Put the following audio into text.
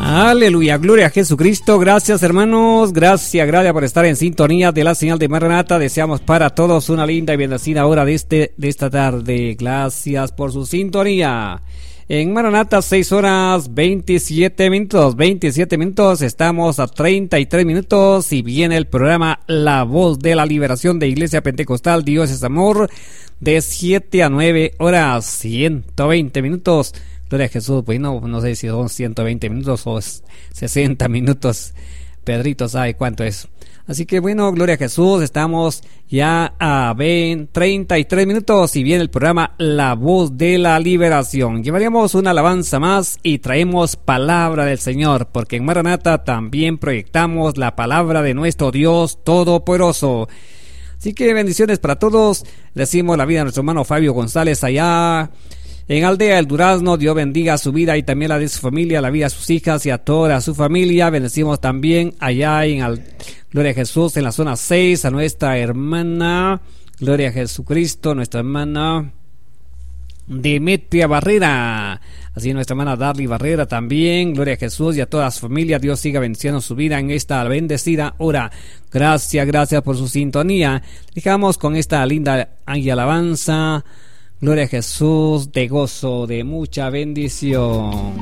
Aleluya, gloria a Jesucristo. Gracias, hermanos, gracias por estar en sintonía de la señal de Maranata. Deseamos para todos una linda y bendecida hora de esta tarde. Gracias por su sintonía. En Maranata, 6 horas 27 minutos, estamos a 33 minutos y viene el programa La Voz de la Liberación de Iglesia Pentecostal Dios es Amor, de 7 a 9 horas, 120 minutos. Gloria a Jesús. Pues no sé si son 120 minutos o 60 minutos. Pedrito sabe cuánto es. Así que bueno, gloria a Jesús. Estamos ya a 33 minutos y viene el programa La Voz de la Liberación. Llevaríamos una alabanza más y traemos palabra del Señor, porque en Maranata también proyectamos la palabra de nuestro Dios Todopoderoso. Así que bendiciones para todos. Decimos la vida a nuestro hermano Fabio González allá en Aldea El Durazno. Dios bendiga su vida y también la de su familia, la vida de sus hijas y a toda su familia. Bendecimos también allá en Gloria a Jesús, en la zona 6, a nuestra hermana, Gloria a Jesucristo, nuestra hermana Demetria Barrera. Así nuestra hermana Darly Barrera también, Gloria a Jesús y a toda su familia. Dios siga bendiciendo su vida en esta bendecida hora. Gracias por su sintonía. Dejamos con esta linda alabanza. Gloria a Jesús, de gozo, de mucha bendición.